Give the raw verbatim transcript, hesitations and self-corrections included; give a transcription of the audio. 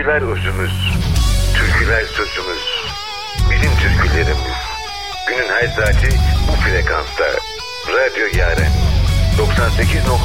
Şarkılar özümüz, türküler sözümüz, bizim türkülerimiz. Günün her saati bu frekansta. Radyo Yaren doksan sekiz nokta